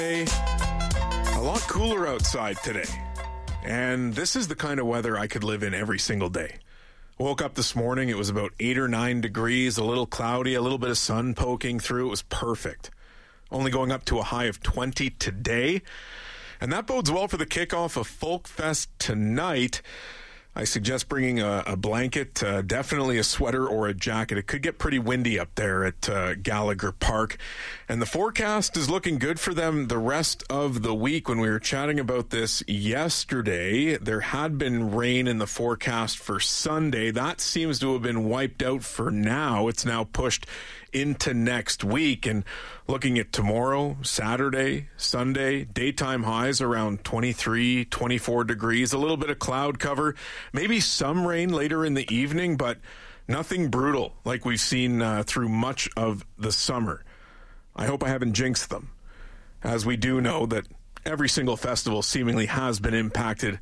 A lot cooler outside today, and this is the kind of weather I could live in every single day. Woke up this morning, it was about 8 or 9 degrees, a little cloudy, a little bit of sun poking through. It was perfect. Only going up to a high of 20 today, and that bodes well for the kickoff of Folk Fest tonight. I suggest bringing a blanket, definitely a sweater or a jacket. It could get pretty windy up there at Gallagher Park. And the forecast is looking good for them the rest of the week. When we were chatting about this yesterday, there had been rain in the forecast for Sunday. That seems to have been wiped out for now. It's now pushed into next week. And looking at tomorrow, Saturday, Sunday, daytime highs around 23, 24 degrees, a little bit of cloud cover, maybe some rain later in the evening, but nothing brutal like we've seen through much of the summer. I hope I haven't jinxed them, as we do know that every single festival seemingly has been impacted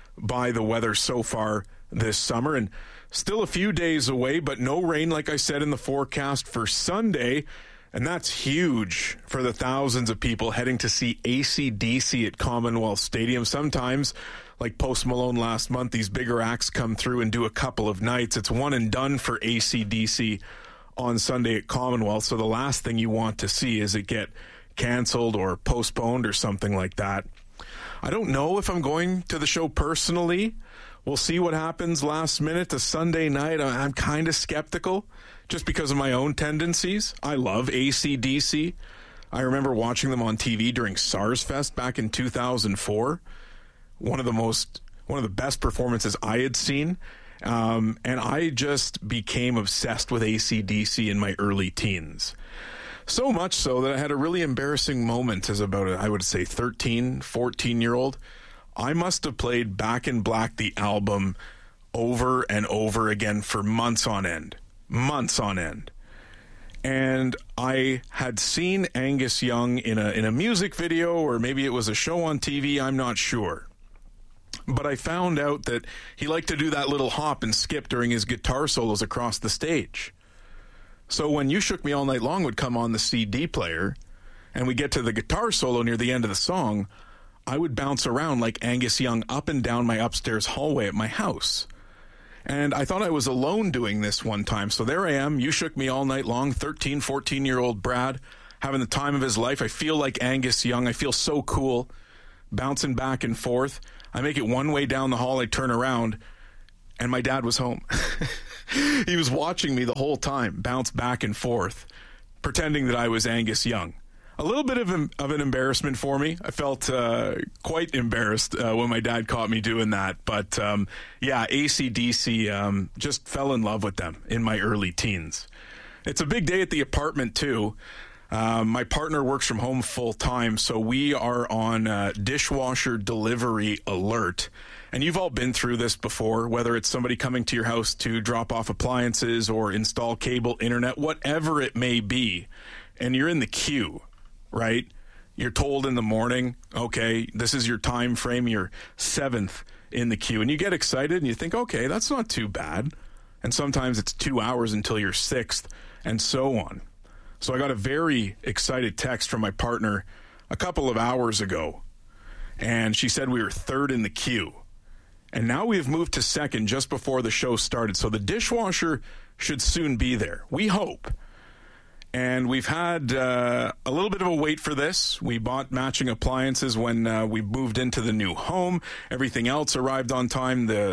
by the weather so far this summer, and still a few days away, but no rain, like I said, in the forecast for Sunday. And that's huge for the thousands of people heading to see AC/DC at Commonwealth Stadium. Sometimes, like Post Malone last month, these bigger acts come through and do a couple of nights. It's one and done for AC/DC on Sunday at Commonwealth. So the last thing you want to see is it get canceled or postponed or something like that. I don't know if I'm going to the show personally. We'll see what happens last minute to Sunday night. I'm kind of skeptical just because of my own tendencies. I love AC/DC. I remember watching them on TV during SARS Fest back in 2004. One of the best performances I had seen. And I just became obsessed with AC/DC in my early teens. So much so that I had a really embarrassing moment as about, I would say, 13, 14-year-old. I must have played Back in Black, the album, over and over again for months on end. And I had seen Angus Young in a music video, or maybe it was a show on TV, I'm not sure. But I found out that he liked to do that little hop and skip during his guitar solos across the stage. So when You Shook Me All Night Long would come on the CD player, and we get to the guitar solo near the end of the song, I would bounce around like Angus Young up and down my upstairs hallway at my house. And I thought I was alone doing this one time. So there I am, You Shook Me All Night Long, 13, 14-year-old Brad, having the time of his life. I feel like Angus Young. I feel so cool, bouncing back and forth. I make it one way down the hall. I turn around, and my dad was home. He was watching me the whole time, bounce back and forth, pretending that I was Angus Young. A little bit of an embarrassment for me. I felt quite embarrassed when my dad caught me doing that. But yeah, AC/DC, just fell in love with them in my early teens. It's a big day at the apartment, too. My partner works from home full time, so we are on dishwasher delivery alert. And you've all been through this before, whether it's somebody coming to your house to drop off appliances or install cable, internet, whatever it may be. And you're in the queue, right? You're told in the morning, okay, this is your time frame, you're 7th in the queue. And you get excited and you think, okay, that's not too bad. And sometimes it's 2 hours until you're 6th and so on. So I got a very excited text from my partner a couple of hours ago, and she said we were 3rd in the queue. And now we have moved to 2nd just before the show started. So the dishwasher should soon be there. We hope. And we've had a little bit of a wait for this. We bought matching appliances when we moved into the new home. Everything else arrived on time. The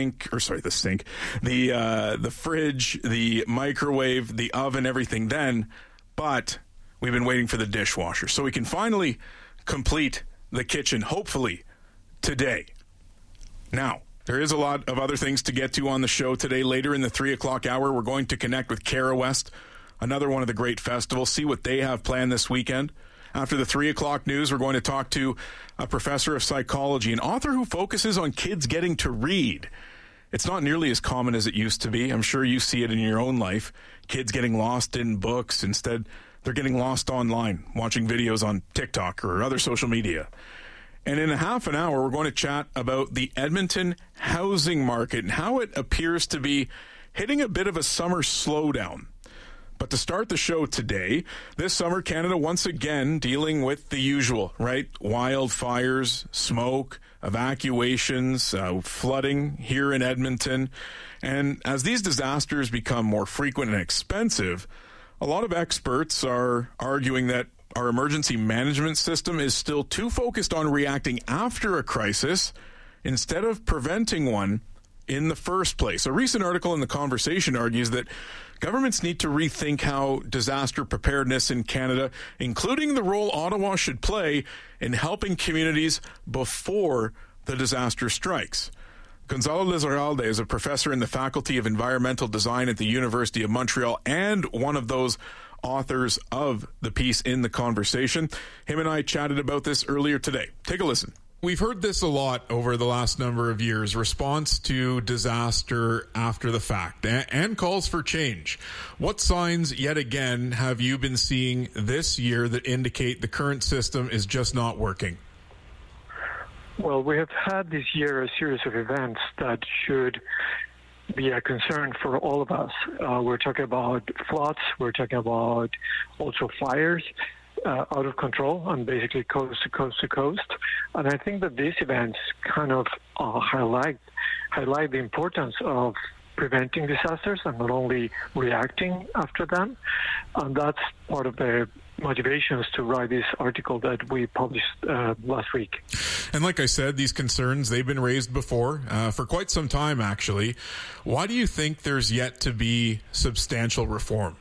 fridge, the microwave, the oven, everything then. But we've been waiting for the dishwasher. So we can finally complete the kitchen, hopefully, today. Now, there is a lot of other things to get to on the show today. Later in the 3 o'clock hour, we're going to connect with Cara West, another one of the great festivals, see what they have planned this weekend. After the 3 o'clock news, we're going to talk to a professor of psychology, an author who focuses on kids getting to read. It's not nearly as common as it used to be. I'm sure you see it in your own life. Kids getting lost in books. Instead, they're getting lost online, watching videos on TikTok or other social media. And in a half an hour, we're going to chat about the Edmonton housing market and how it appears to be hitting a bit of a summer slowdown. But to start the show today, this summer, Canada once again dealing with the usual, right? Wildfires, smoke, evacuations, flooding here in Edmonton. And as these disasters become more frequent and expensive, a lot of experts are arguing that our emergency management system is still too focused on reacting after a crisis instead of preventing one in the first place. A recent article in The Conversation argues that governments need to rethink how disaster preparedness in Canada, including the role Ottawa should play in helping communities before the disaster strikes. Gonzalo Lizarralde is a professor in the Faculty of Environmental Design at the University of Montreal and one of those authors of the piece in The Conversation. Him and I chatted about this earlier today. Take a listen. We've heard this a lot over the last number of years, response to disaster after the fact and calls for change. What signs, yet again, have you been seeing this year that indicate the current system is just not working? Well, we have had this year a series of events that should be a concern for all of us. We're talking about floods, we're talking about also fires, out of control and basically coast to coast to coast. And I think that these events kind of highlight the importance of preventing disasters and not only reacting after them. And that's part of the motivations to write this article that we published last week. And like I said, these concerns, they've been raised before, for quite some time, actually. Why do you think there's yet to be substantial reform?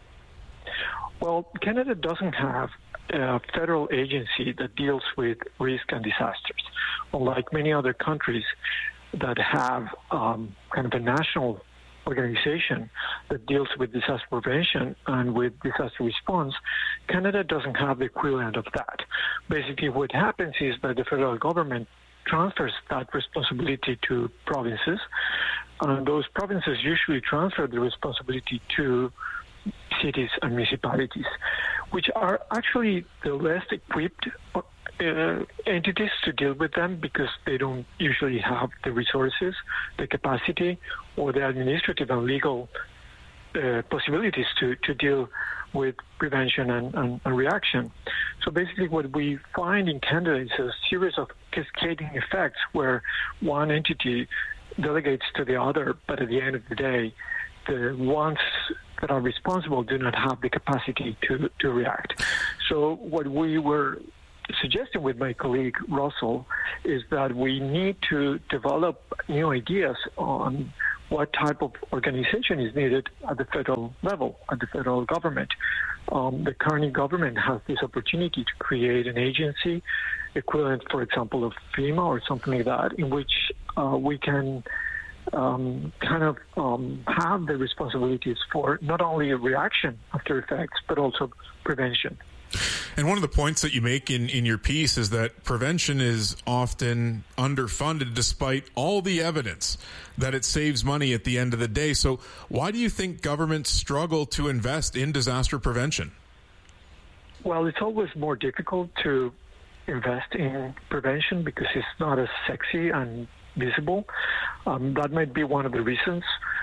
Well, Canada doesn't have a federal agency that deals with risk and disasters, unlike many other countries that have kind of a national organization that deals with disaster prevention and with disaster response. Canada doesn't have the equivalent of that. Basically, what happens is that the federal government transfers that responsibility to provinces, and those provinces usually transfer the responsibility to cities and municipalities, which are actually the less equipped entities to deal with them because they don't usually have the resources, the capacity, or the administrative and legal possibilities to deal with prevention and reaction. So basically what we find in Canada is a series of cascading effects where one entity delegates to the other, but at the end of the day, the ones that are responsible do not have the capacity to react. So what we were suggesting with my colleague Russell is that we need to develop new ideas on what type of organization is needed at the federal level, at the federal government. The current government has this opportunity to create an agency equivalent, for example, of FEMA or something like that, in which we can have the responsibilities for not only reaction after effects, but also prevention. And one of the points that you make in your piece is that prevention is often underfunded despite all the evidence that it saves money at the end of the day. So why do you think governments struggle to invest in disaster prevention? Well, it's always more difficult to invest in prevention because it's not as sexy and visible. That might be one of the reasons.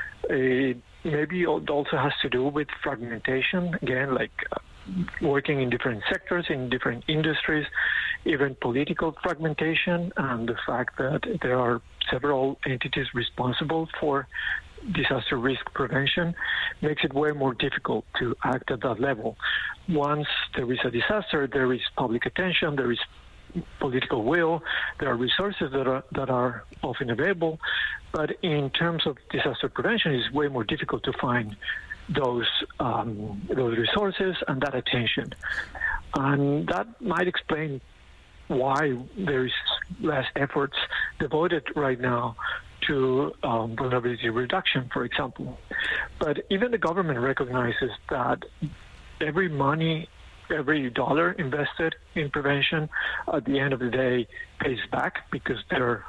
Maybe it also has to do with fragmentation, again, like working in different sectors, in different industries, even political fragmentation, and the fact that there are several entities responsible for disaster risk prevention makes it way more difficult to act at that level. Once there is a disaster, there is public attention, there is political will, there are resources that are often available, but in terms of disaster prevention, it's way more difficult to find those resources and that attention. And that might explain why there is less efforts devoted right now to vulnerability reduction, for example. But even the government recognizes that every dollar invested in prevention at the end of the day pays back because they're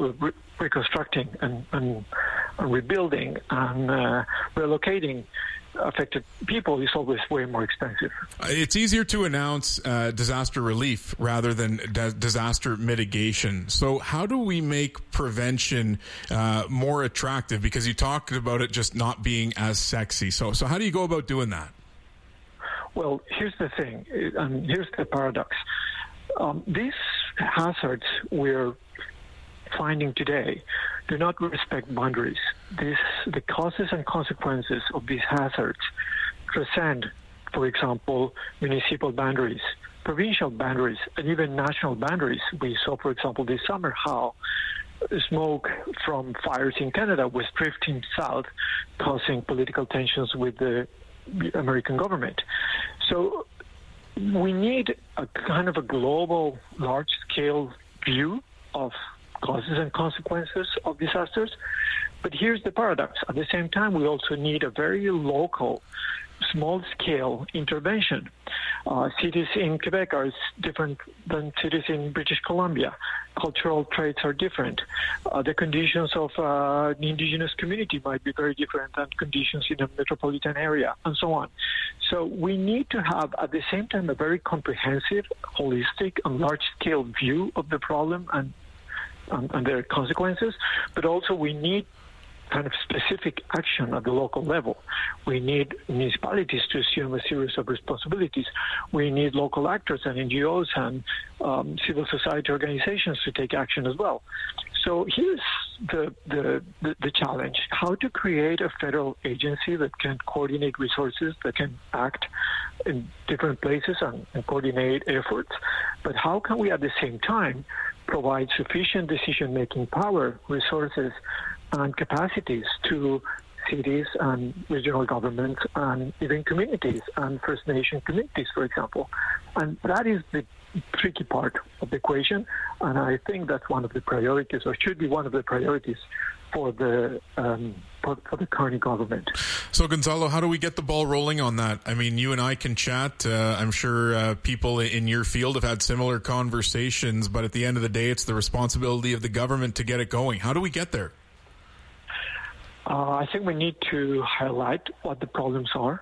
reconstructing and rebuilding and relocating affected people is always way more expensive. It's easier to announce disaster relief rather than disaster mitigation. So how do we make prevention more attractive? Because you talked about it just not being as sexy. So how do you go about doing that? Well, here's the thing, and here's the paradox. These hazards we're finding today do not respect boundaries. The causes and consequences of these hazards transcend, for example, municipal boundaries, provincial boundaries, and even national boundaries. We saw, for example, this summer how smoke from fires in Canada was drifting south, causing political tensions with the American government. So we need a kind of a global, large-scale view of causes and consequences of disasters. But here's the paradox. At the same time, we also need a very local, small-scale intervention. Cities in Quebec are different than cities in British Columbia. Cultural traits are different. The conditions of an indigenous community might be very different than conditions in a metropolitan area, and so on. So we need to have, at the same time, a very comprehensive, holistic, and large-scale view of the problem and their consequences, but also we need kind of specific action at the local level. We need municipalities to assume a series of responsibilities. We need local actors and NGOs and civil society organizations to take action as well. So here's the challenge: how to create a federal agency that can coordinate resources, that can act in different places and coordinate efforts. But how can we at the same time provide sufficient decision-making power, resources, and capacities to cities and regional governments and even communities and First Nation communities, for example? And that is the tricky part of the equation, and I think that's one of the priorities, or should be one of the priorities for the current government. So, Gonzalo, how do we get the ball rolling on that? I mean, you and I can chat. I'm sure people in your field have had similar conversations, but at the end of the day, it's the responsibility of the government to get it going. How do we get there? I think we need to highlight what the problems are,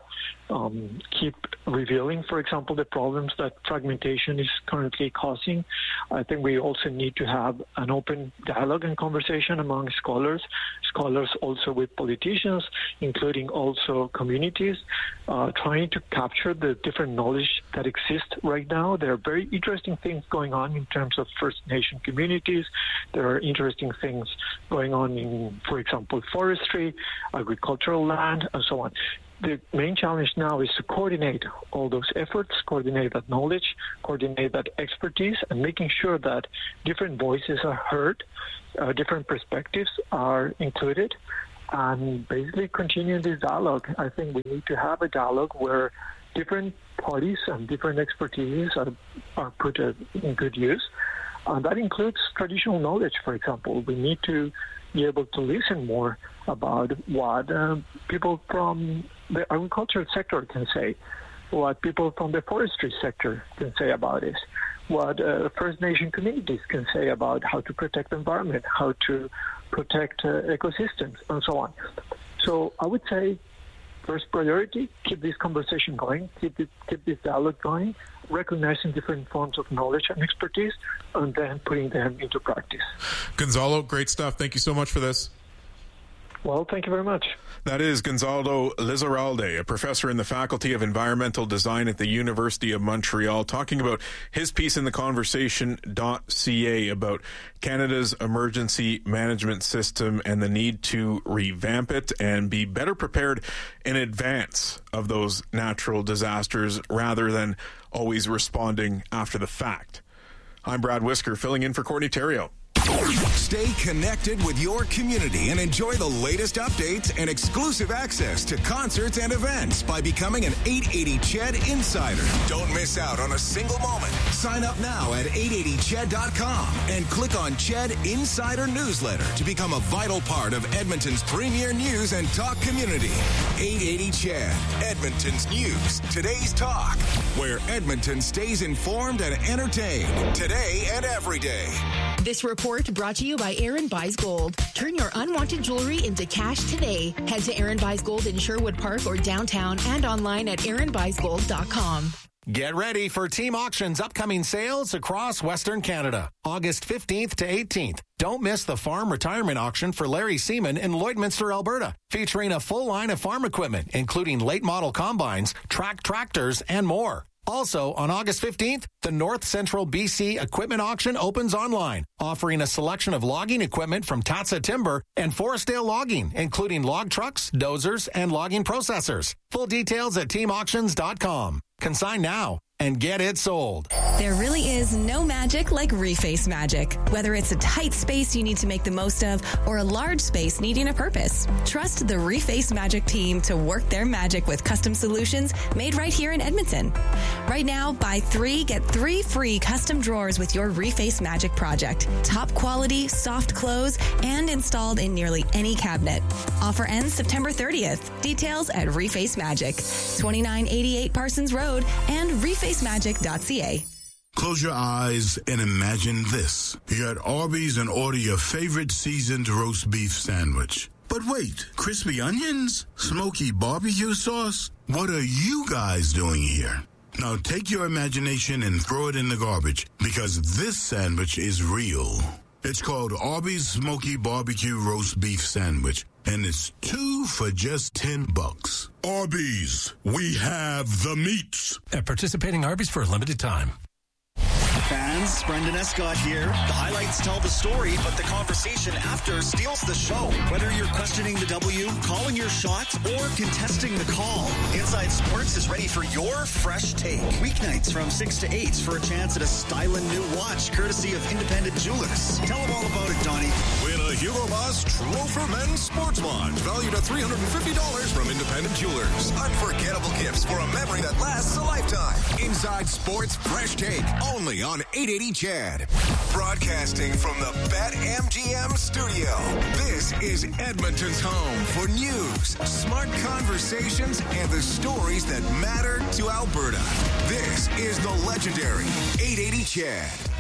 keep revealing, for example, the problems that fragmentation is currently causing. I think we also need to have an open dialogue and conversation among scholars also with politicians, including also communities, trying to capture the different knowledge that exists right now. There are very interesting things going on in terms of First Nation communities. There are interesting things going on in, for example, forestry, agricultural land, and so on. The main challenge now is to coordinate all those efforts, coordinate that knowledge, coordinate that expertise, and making sure that different voices are heard, different perspectives are included, and basically continuing this dialogue. I think we need to have a dialogue where different parties and different expertise are put in good use. And that includes traditional knowledge, for example. We need to be able to listen more about what people from the agricultural sector can say, what people from the forestry sector can say about it, what First Nation communities can say about how to protect the environment, how to protect ecosystems, and so on. So I would say, first priority, keep this conversation going, keep this dialogue going, recognizing different forms of knowledge and expertise, and then putting them into practice. Gonzalo, great stuff. Thank you so much for this. Well, thank you very much. That is Gonzalo Lizarralde, a professor in the Faculty of Environmental Design at the University of Montreal, talking about his piece in theconversation.ca about Canada's emergency management system and the need to revamp it and be better prepared in advance of those natural disasters rather than always responding after the fact. I'm Brad Whisker, filling in for Courtney Theriault. Stay connected with your community and enjoy the latest updates and exclusive access to concerts and events by becoming an 880 CHED Insider. Don't miss out on a single moment. Sign up now at 880ched.com and click on CHED Insider Newsletter to become a vital part of Edmonton's premier news and talk community. 880 CHED, Edmonton's news, today's talk. where Edmonton stays informed and entertained today and every day. This report brought to you by Aaron Buys Gold. Turn your unwanted jewelry into cash today. Head to Aaron Buys Gold in Sherwood Park or downtown and online at aaronbuysgold.com. Get ready for Team Auction's upcoming sales across Western Canada, August 15th to 18th. Don't miss the farm retirement auction for Larry Seaman in Lloydminster, Alberta, featuring a full line of farm equipment, including late model combines, track tractors, and more. Also, on August 15th, the North Central BC Equipment Auction opens online, offering a selection of logging equipment from Tatsa Timber and Forestdale Logging, including log trucks, dozers, and logging processors. Full details at teamauctions.com. Consign now and get it sold. There really is no magic like Reface magic. Whether it's a tight space you need to make the most of or a large space needing a purpose, trust the Reface Magic team to work their magic with custom solutions made right here in Edmonton. Right now, buy 3, get 3 free custom drawers with your Reface Magic project. Top quality, soft close, and installed in nearly any cabinet. Offer ends September 30th. Details at Reface Magic, 2988 Parsons Road and refacemagic.ca. Close your eyes and imagine this. You're at Arby's and order your favorite seasoned roast beef sandwich. But wait, crispy onions? Smoky barbecue sauce? What are you guys doing here? Now take your imagination and throw it in the garbage, because this sandwich is real. It's called Arby's Smoky Barbecue Roast Beef Sandwich, and it's 2 for just $10. Arby's, we have the meats. At participating Arby's for a limited time. Fans, Brendan Escott here. The highlights tell the story, but the conversation after steals the show. Whether you're questioning the W, calling your shot, or contesting the call, Inside Sports is ready for your fresh take. Weeknights from 6 to 8 for a chance at a styling new watch, courtesy of Independent Jewelers. Tell them all about it, Donnie. Win a Hugo Boss Trofer Men's Sports Watch, valued at $350 from Independent Jewelers. Unforgettable gifts for a memory that lasts a lifetime. Inside Sports Fresh Take, only on 880 CHED. Broadcasting from the BetMGM studio. This is Edmonton's home for news, smart conversations, and the stories that matter to Alberta. This is the legendary 880 CHED.